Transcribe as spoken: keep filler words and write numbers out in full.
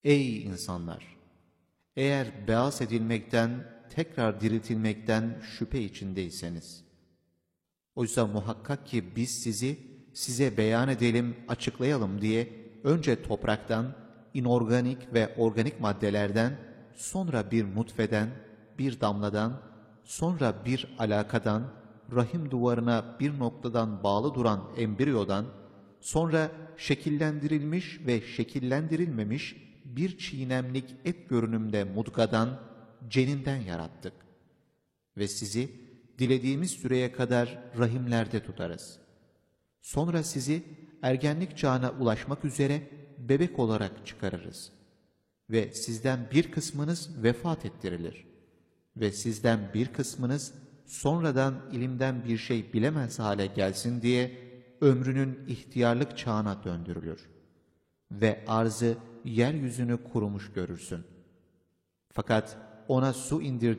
Ey insanlar! Eğer beas edilmekten, tekrar diriltilmekten şüphe içindeyseniz, oysa muhakkak ki biz sizi size beyan edelim, açıklayalım diye önce topraktan, inorganik ve organik maddelerden, sonra bir nutfeden, bir damladan, sonra bir alakadan, rahim duvarına bir noktadan bağlı duran embriyodan, sonra şekillendirilmiş ve şekillendirilmemiş bir çiğnemlik et görünümde mudgadan, ceninden yarattık. Ve sizi dilediğimiz süreye kadar rahimlerde tutarız. Sonra sizi ergenlik çağına ulaşmak üzere bebek olarak çıkarırız. Ve sizden bir kısmınız vefat ettirilir. Ve sizden bir kısmınız sonradan ilimden bir şey bilemez hale gelsin diye ömrünün ihtiyarlık çağına döndürülür. Ve arzı, yeryüzünü kurumuş görürsün. Fakat ona su indir